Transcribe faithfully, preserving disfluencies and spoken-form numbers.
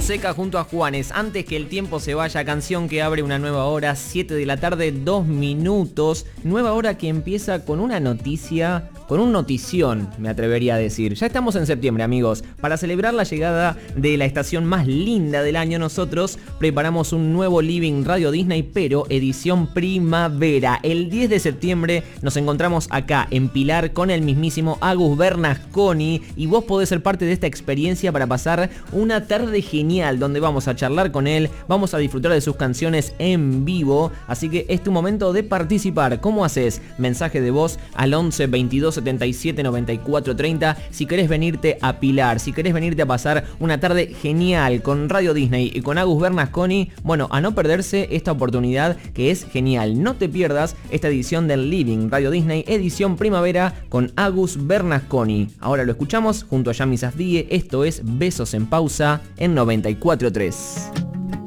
Fonseca junto a Juanes. Antes que el tiempo se vaya, canción que abre una nueva hora, siete de la tarde, dos minutos. Nueva hora que empieza con una noticia, con un notición, me atrevería a decir. Ya estamos en septiembre, amigos. Para celebrar la llegada de la estación más linda del año, nosotros preparamos un nuevo Living Radio Disney, pero edición primavera. El diez de septiembre nos encontramos acá en Pilar con el mismísimo Agus Bernasconi y vos podés ser parte de esta experiencia para pasar una tarde genial donde vamos a charlar con él, vamos a disfrutar de sus canciones en vivo, así que es tu momento de participar. ¿Cómo haces? Mensaje de voz al once veintidós setenta y siete noventa y cuatro treinta si querés venirte a Pilar, si querés venirte a pasar una tarde genial con Radio Disney y con Agus Bernasconi, bueno, a no perderse esta oportunidad que es genial. No te pierdas esta edición del Living Radio Disney, edición primavera con Agus Bernasconi. Ahora lo escuchamos junto a Yami Safdie, esto es Besos en Pausa en noventa y cuatro tres.